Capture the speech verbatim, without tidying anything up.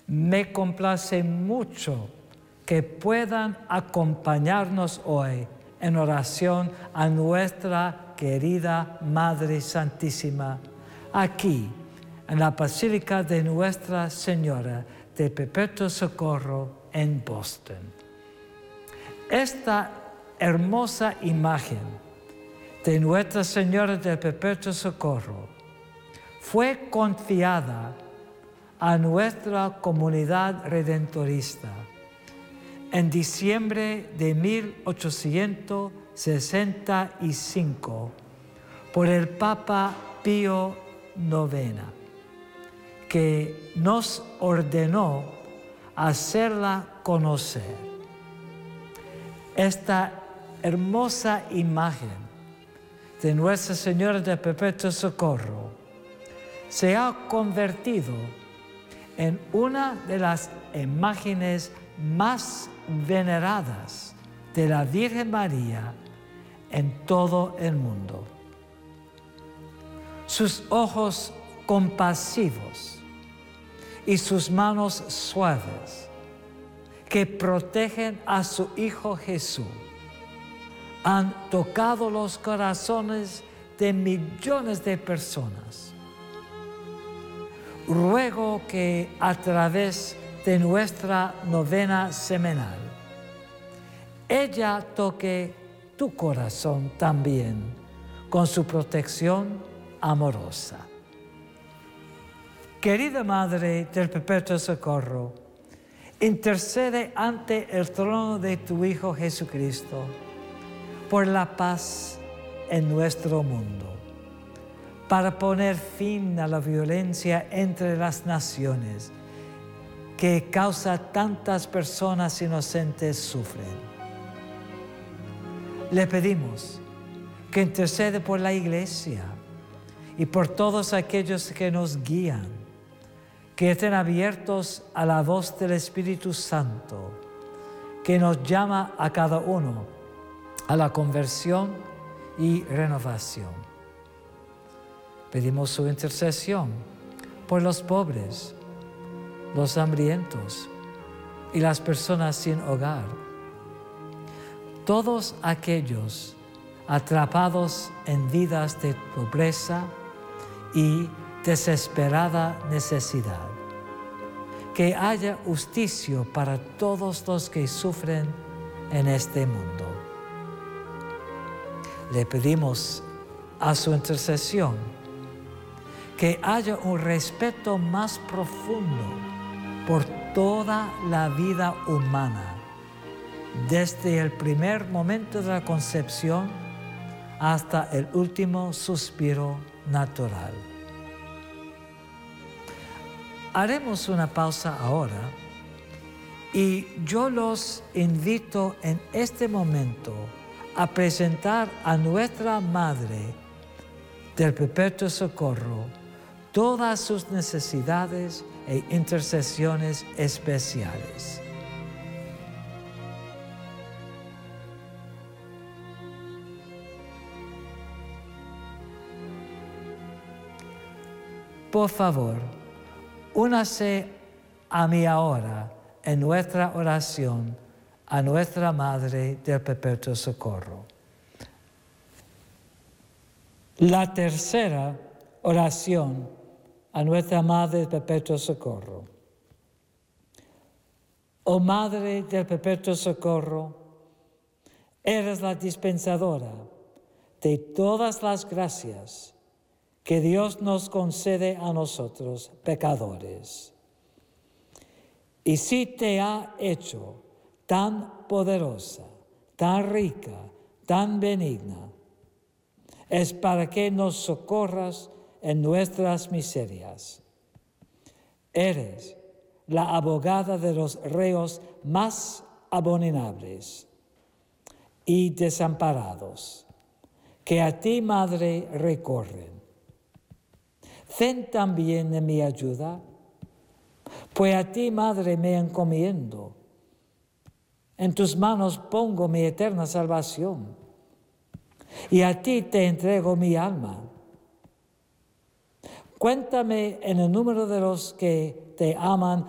Me complace mucho que puedan acompañarnos hoy en oración a nuestra querida Madre Santísima, aquí en la Basílica de Nuestra Señora de Perpetuo Socorro en Boston. Esta hermosa imagen de Nuestra Señora del Perpetuo Socorro fue confiada a nuestra comunidad redentorista en diciembre de mil ochocientos sesenta y cinco por el Papa Pío noveno, que nos ordenó hacerla conocer. Esta hermosa imagen de Nuestra Señora del Perpetuo Socorro se ha convertido en una de las imágenes más veneradas de la Virgen María en todo el mundo. Sus ojos compasivos y sus manos suaves que protegen a su Hijo Jesús han tocado los corazones de millones de personas. Ruego que a través de nuestra novena semanal, ella toque tu corazón también con su protección amorosa. Querida Madre del Perpetuo Socorro, intercede ante el trono de tu Hijo Jesucristo por la paz en nuestro mundo, para poner fin a la violencia entre las naciones que causa tantas personas inocentes sufren. Le pedimos que intercede por la Iglesia y por todos aquellos que nos guían, que estén abiertos a la voz del Espíritu Santo, que nos llama a cada uno a la conversión y renovación. Pedimos su intercesión por los pobres, los hambrientos y las personas sin hogar. Todos aquellos atrapados en vidas de pobreza y desesperada necesidad. Que haya justicia para todos los que sufren en este mundo. Le pedimos a su intercesión que haya un respeto más profundo por toda la vida humana, desde el primer momento de la concepción hasta el último suspiro natural. Haremos una pausa ahora y yo los invito en este momento a presentar a nuestra Madre del Perpetuo Socorro todas sus necesidades e intercesiones especiales. Por favor, únase a mí ahora en nuestra oración a nuestra Madre del Perpetuo Socorro. La tercera oración a nuestra Madre del Perpetuo Socorro. Oh Madre del Perpetuo Socorro, eres la dispensadora de todas las gracias que Dios nos concede a nosotros, pecadores. Y si te ha hecho tan poderosa, tan rica, tan benigna, es para que nos socorras en nuestras miserias. Eres la abogada de los reos más abominables y desamparados, que a ti, Madre, recorren. Ven también en mi ayuda, pues a ti, Madre, me encomiendo. En tus manos pongo mi eterna salvación, y a ti te entrego mi alma. Cuéntame en el número de los que te aman